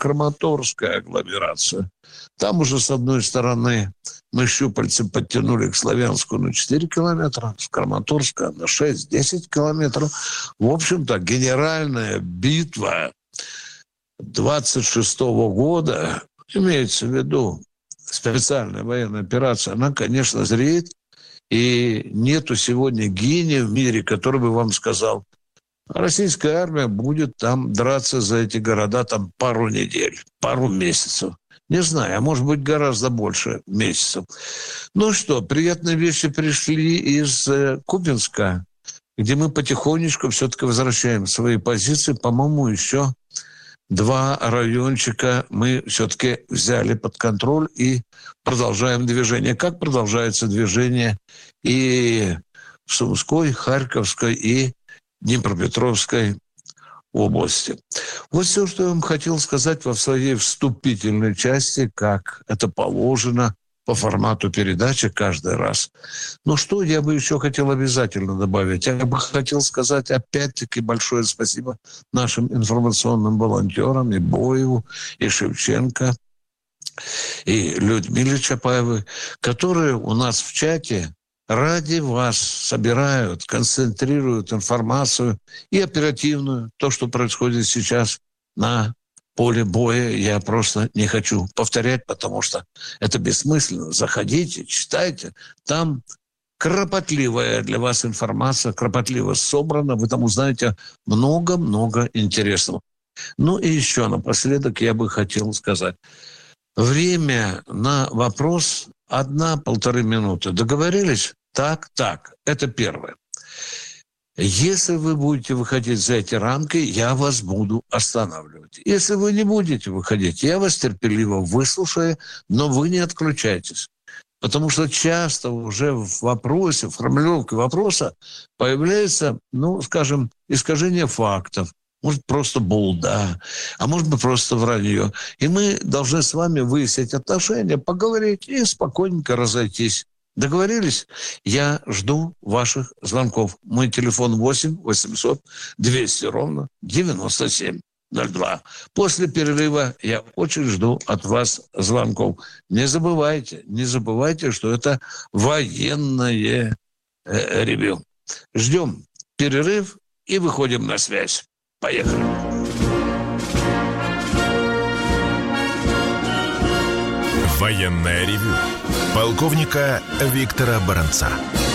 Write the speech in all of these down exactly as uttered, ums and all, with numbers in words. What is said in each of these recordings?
Краматорская агломерация. Там уже, с одной стороны, мы щупальцы подтянули к Славянску на четыре километра, с Краматорска на шесть-десять километров. В общем-то, генеральная битва двадцать шестого года, имеется в виду специальная военная операция, она, конечно, зреет. И нету сегодня гения в мире, который бы вам сказал, российская армия будет там драться за эти города там пару недель, пару месяцев. Не знаю, а может быть гораздо больше месяцев. Ну что, приятные вещи пришли из э, Купинска, где мы потихонечку все-таки возвращаем свои позиции. По-моему, еще два райончика мы все-таки взяли под контроль и продолжаем движение. Как продолжается движение и в Сумской, Харьковской и Днепропетровской области. Вот все, что я вам хотел сказать во своей вступительной части, как это положено по формату передачи каждый раз. Но что я бы еще хотел обязательно добавить? Я бы хотел сказать опять-таки большое спасибо нашим информационным волонтерам, и Боеву, и Шевченко, и Людмиле Чапаевой, которые у нас в чате ради вас собирают, концентрируют информацию и оперативную, то, что происходит сейчас на поле боя. Я просто не хочу повторять, потому что это бессмысленно. Заходите, читайте. Там кропотливая для вас информация, кропотливо собрана. Вы там узнаете много-много интересного. Ну и еще напоследок я бы хотел сказать. Время на вопрос одна-полторы минуты. Договорились? Так, так. Это первое. Если вы будете выходить за эти рамки, я вас буду останавливать. Если вы не будете выходить, я вас терпеливо выслушаю, но вы не отключайтесь. Потому что часто уже в вопросе, в формулировке вопроса появляется, ну, скажем, искажение фактов. Может, просто булда, а может быть, просто вранье. И мы должны с вами выяснить отношения, поговорить и спокойненько разойтись. Договорились? Я жду ваших звонков. Мой телефон восемь восемьсот двести ровно девяносто семь ноль два. После перерыва я очень жду от вас звонков. Не забывайте, не забывайте, что это военное э, ревью. Ждем перерыв и выходим на связь. Поехали. Военное ревю полковника Виктора Баранца.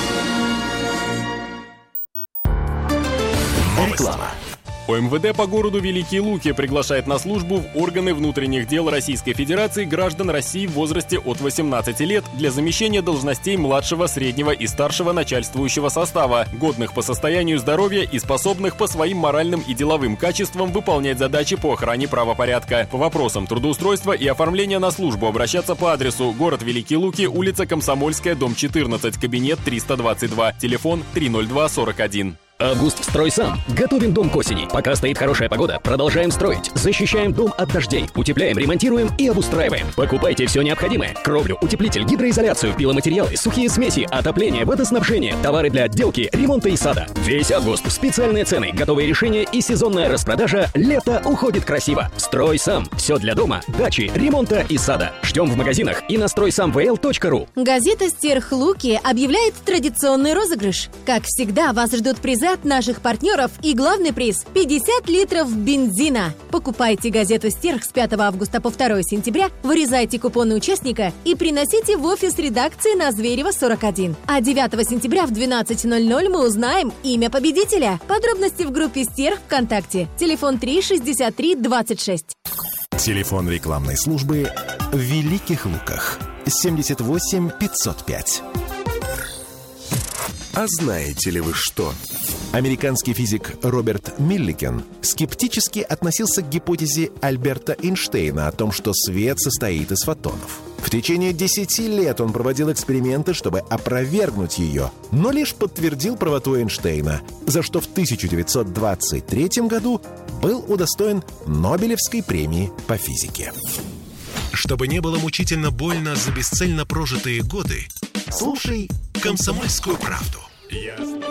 Реклама. ОМВД по городу Великие Луки приглашает на службу в органы внутренних дел Российской Федерации граждан России в возрасте от восемнадцати лет для замещения должностей младшего, среднего и старшего начальствующего состава, годных по состоянию здоровья и способных по своим моральным и деловым качествам выполнять задачи по охране правопорядка. По вопросам трудоустройства и оформления на службу обращаться по адресу: город Великие Луки, улица Комсомольская, дом четырнадцать, кабинет триста двадцать два, телефон три ноль два сорок один. Август строй сам. Готовим дом к осени. Пока стоит хорошая погода, продолжаем строить. Защищаем дом от дождей. Утепляем, ремонтируем и обустраиваем. Покупайте все необходимое. Кровлю, утеплитель, гидроизоляцию, пиломатериалы, сухие смеси, отопление, водоснабжение, товары для отделки, ремонта и сада. Весь август специальные цены, готовые решения и сезонная распродажа. Лето уходит красиво. Строй сам. Все для дома, дачи, ремонта и сада. Ждем в магазинах и на строй сам вэ эл точка ру. Газета «Стерх Луки» объявляет традиционный розыгрыш. Как всегда, вас ждут призы от наших партнеров и главный приз – пятьдесят литров бензина. Покупайте газету «Стерх» с пятого августа по второе сентября, вырезайте купоны участника и приносите в офис редакции на Зверева сорок один. А девятого сентября в двенадцать ноль ноль мы узнаем имя победителя. Подробности в группе «Стерх» ВКонтакте. Телефон три шестьдесят три двадцать шесть. Телефон рекламной службы в Великих Луках. семьдесят восемь пятьсот пять. А знаете ли вы что? Американский физик Роберт Милликен скептически относился к гипотезе Альберта Эйнштейна о том, что свет состоит из фотонов. В течение десяти лет он проводил эксперименты, чтобы опровергнуть ее, но лишь подтвердил правоту Эйнштейна, за что в тысяча девятьсот двадцать третьем году был удостоен Нобелевской премии по физике. Чтобы не было мучительно больно за бесцельно прожитые годы, слушай «Комсомольскую правду». Ясно.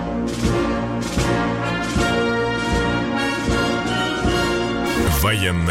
Военная